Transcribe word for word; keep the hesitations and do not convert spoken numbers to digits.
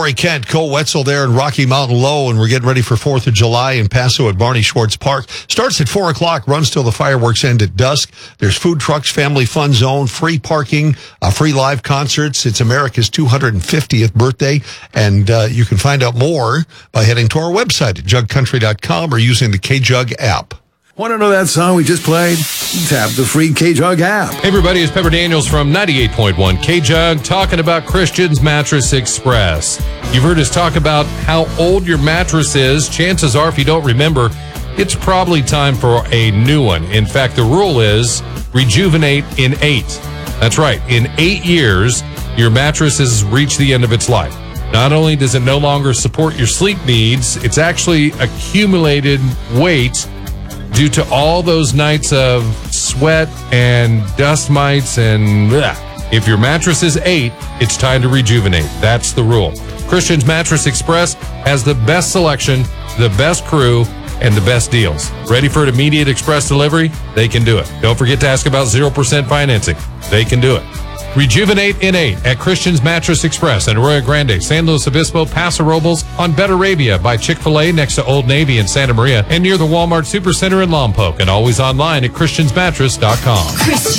Corey Kent, Cole Wetzel there in Rocky Mountain Low, and we're getting ready for fourth of July in Paso at Barney Schwartz Park. Starts at four o'clock, runs till the fireworks end at dusk. There's food trucks, family fun zone, free parking, uh, free live concerts. It's America's two hundred fiftieth birthday, and uh, you can find out more by heading to our website at jug country dot com or using the K-Jug app. Want to know that song we just played? Tap the free K-Jug app. Hey everybody, it's Pepper Daniels from ninety-eight point one K-Jug talking about Christian's Mattress Express. You've heard us talk about how old your mattress is. Chances are, if you don't remember, it's probably time for a new one. In fact, the rule is rejuvenate in eight. That's right. In eight years, your mattress has reached the end of its life. Not only does it no longer support your sleep needs, it's actually accumulated weight due to all those nights of sweat and dust mites and bleh. If your mattress is eight, it's time to rejuvenate. That's the rule. Christian's Mattress Express has the best selection, the best crew, and the best deals. Ready for an immediate express delivery? They can do it. Don't forget to ask about zero percent financing. They can do it. Rejuvenate in eight at Christian's Mattress Express in Arroyo Grande, San Luis Obispo, Paso Robles, on Betterabia by Chick-fil-A next to Old Navy in Santa Maria, and near the Walmart Supercenter in Lompoc, and always online at christians mattress dot com.